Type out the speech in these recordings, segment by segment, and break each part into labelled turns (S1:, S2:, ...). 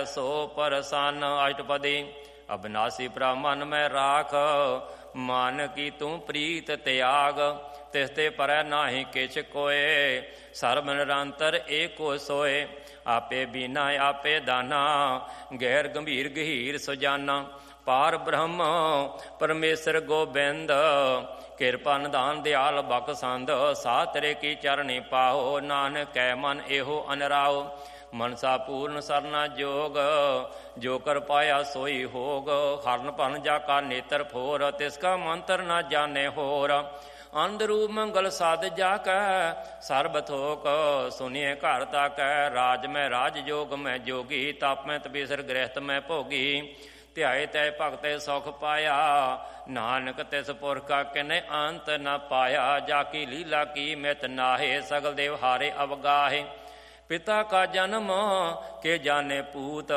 S1: सो person. अष्टपदी। अविनाशी प्रभ मन में राख, मान की तू प्रीत त्याग। तिसते पर नाही किछ कोय, सर्ब निरंतर एको सोय। आपे बीना आपे दाना, गैर गंभीर गहीर सुजाना। पार ब्रह्म परमेश्वर गोबिंद, किरपा निधान दयाल बखसंद। सातरे की चरणी पाहो, नानक कै मन एहो अनराओ। मनसा पूर्ण सरना जोग, जो कर पाया सोई होग। हरन भन जाका नेत्र फोर, तिसका मंत्र न जाने होर। अंधरूप मंगल साध जाकै, सर्ब थोक सुनिए घर तक। राज में राज जोग में जोगी, तप में तपीसर गृहस्थ में भोगी। ध्याए तय भगत सुख पाया, नानक तिस पुरख का किन्ने अंत न पाया। जाकी लीला की मित नाहे, सगल देव हारे अवगाहे। पिता का जन्म के जाने पूत,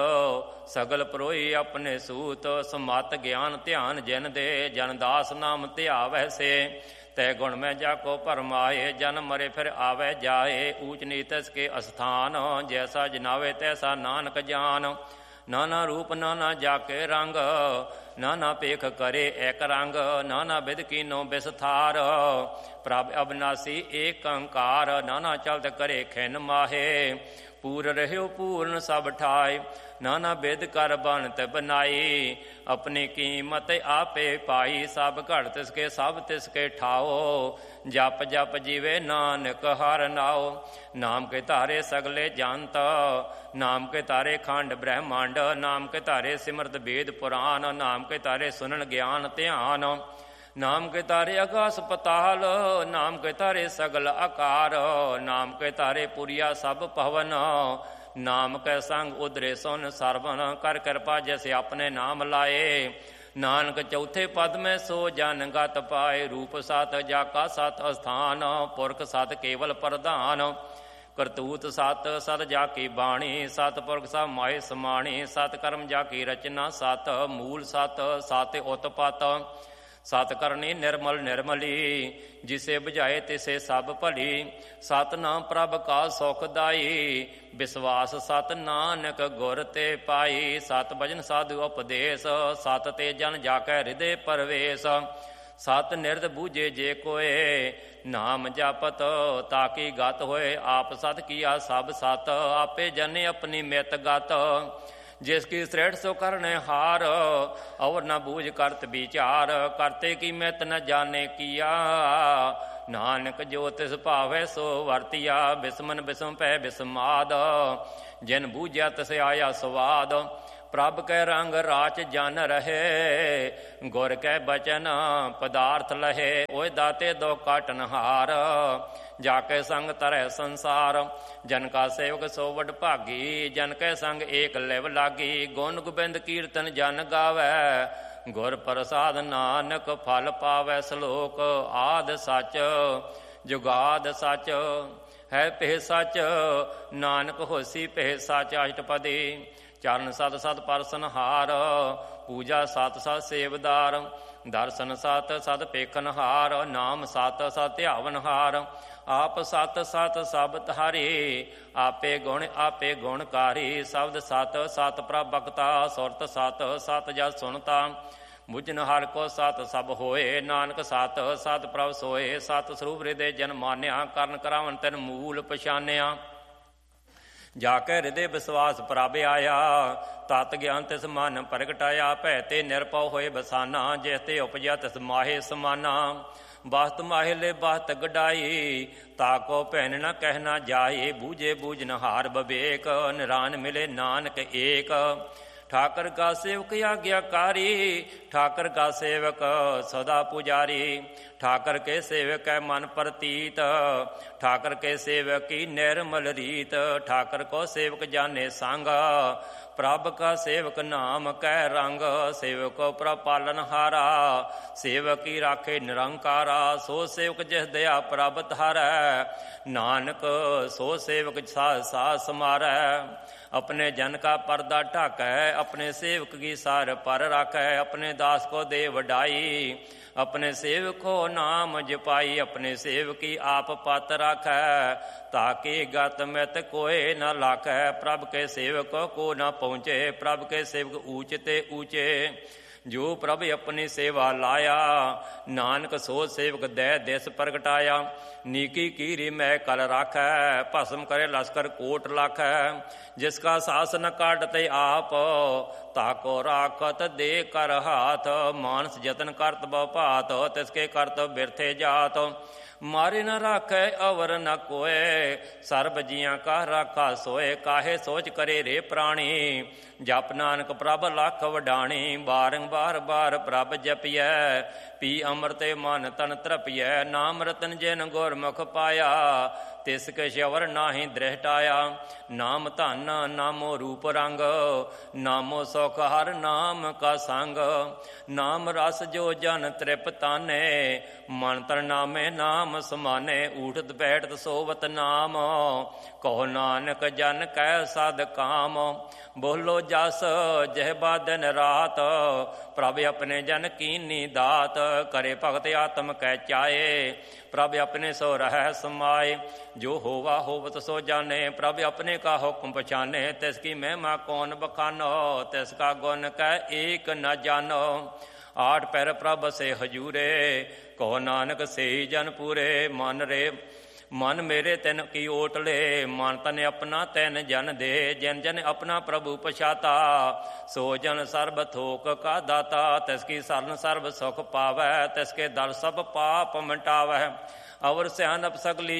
S1: सगल प्रोई अपने सूत। समत ज्ञान ध्यान जिन दे, जनदास नाम ध्यावै से। तय गुण में जाको परमाए, जन्म मरे फिर आवे जाए। ऊंच नीच के स्थान, जैसा जनावे तैसा नानक जान। नाना रूप नाना जाके रंग, नाना पेख करे एक रंग। नाना विध कीनो विस्तार, प्रभ अविनाशी एक अंकार। नाना चलत करे खिन माहे, पूर रह्यो पूर्ण सब ठाए। नाना विध कर बनत बनाई, अपनी कीमत आपे पाई। सब घड़ तिसके सब तिसके ठाओ, जप जप जीवे नानक हर नाओ। नाम के तारे सगले जानत, नाम के तारे खंड ब्रह्मांड। नाम के तारे सिमरत वेद पुराण, नाम के तारे सुनन ज्ञान ध्यान। नाम के तारे आकाश पताल, नाम के तारे सगल आकार। नाम के तारे पुरिया सब पवन, नाम के संग उदरे सुन सरवन। कर कृपा जैसे अपने नाम लाए, नानक चौथे पद में सो जन गत पाए। रूप सत जाका सत स्थान, पुरख सत केवल प्रधान। करतूत सत सत जाकी बाणी, सत पुरख सब माए समाणी। सत कर्म जाकी रचना सत, मूल सत सत उत्पत। सत करनी निर्मल निर्मली, जिसे बुझाए तिसे सब भली। सत नाम प्रभ का सुखदाई, विश्वास सत नानक गुर ते पाई। सत भजन साधु उपदेश, सत ते जन जाकै हृदय परवेश। सत निरद बूझे जे कोय, नाम जपत ताकि गत होए। आप सत किया सब सत, आपे जने अपनी मित गत। जिसकी सृष्ट सो करने हार, और न बूझ करत विचार। करते की मित न जाने किया, नानक जो तिस भावै सो वर्तिया। बिस्मन बिस्म पै बिस्माद, जिन बूझा तिस आया स्वाद। प्रभ कै रंग राच जन रहे, गुर कै बचन पदार्थ लहे। ओए दाते दो काटनहार, जाके संग तरह संसार। जन का सेवक सो वड भागी, जन कै संग एक लिव लागी। गुण गोबिंद कीर्तन जन गावै, गुर प्रसाद नानक फल पावै। श्लोक आद सच जुगाद सच, है पेह सच नानक होसी पेह सच। अष्टपदी। चरण सत सत परसन हार, पूजा सत सत सेवदार। दर्शन सत सत पेखन हार, नाम सत सत ध्यावन हार। आप सत सत सब धारी, आपे गुणकारी। शब्द सत सत प्रभ भगता, सुरत सत सत जस सुनता। बुझन हर को सत सब होए, नानक सत सत प्रभ सोए। सत स्वरूप हृदय जन मान्या, करन करावन तिन मूल पछानिया। जाकै हृदय विश्वास प्रभ आया, तत ज्ञान तिस मन प्रगटाया। भै ते निरपौ होए बसाना, जिस ते उपजया तिस माहे समाना। बस्त माहिले बस्त गडाई, ताको भैन न कहना जाए। बूझे बूझन हार विवेक, निरान मिले नानक एक। ठाकर का सेवक आज्ञाकारी, ठाकर का सेवक सदा पुजारी। ठाकर के सेवक है मन प्रतीत, ठाकर के सेवक की निर्मल रीत। ठाकर को सेवक जाने संग, प्रभ का सेवक नाम कै रंग। सेवक को प्रभ पालन हारा, सेवक की राखे निरंकारा। सो सेवक जिस दया प्रभ धारै, नानक सो सेवक सा समारै। अपने जन का पर्दा ढाकै, अपने सेवक की सार पर राखै, अपने दास को दे वडाई, अपने सेवक को नाम जपाई, अपने सेवक की आप पत राखै, ताकि गत मित कोई न लाखै। प्रभ के सेवक को न पहुँचे, प्रभ के सेवक ऊंचे ते ऊंचे, जो प्रभ अपनी सेवा लाया, नानक सो सेवक दे दिस प्रगटाया। नीकी कीरी मैं कल राखै, भस्म करे लश्कर कोट लाखै, जिसका शासन काटते आप, ताको राखत दे कर हाथ। मानस जतन करत बहुभात, तिसके करत बिरथे जात, मारे न राखै अवर न कोय, सर्ब जियां का राखा सोए। काहे सोच करे रे प्राणी, जप नानक प्रभ लख वडाणी। बारंबार बार प्रभ जपिय, पी अमृत मन तन तरपिय। नाम रतन जिन गुरमुख पाया, तिस किछ अवर नाहि दृष्टाया। नाम धन नामो रूप रंग, नामो सुख हर नाम का संग। नाम रस जो जन तृप्ताने, मन तन नामे नाम समाने। ऊठत बैठत सोवत नाम, कहो नानक जन कै सद काम। बोलो जस जह बादन रात, प्रभ अपने जन कीनी दात। करे भगत आत्म कै चाहे, प्रभ अपने सो रह समाए। जो होवा होवत सो जाने, प्रभ अपने का हुक्म पछाने। तिसकी महिमा कौन बखानो, तिसका गुण कै एक न जानो। आठ पैर प्रभ से हजूरे, कहो नानक से जन पूरे। मन रे मन मेरे तिन की ओटले, मन तन अपना तैन जन दे। जन जन अपना प्रभु पछाता, सो जन सर्ब थोक का दाता। तिसकी शरण सर्ब सुख पावै, तिसके दर सब पाप मिटावै। अवर सियानप सगली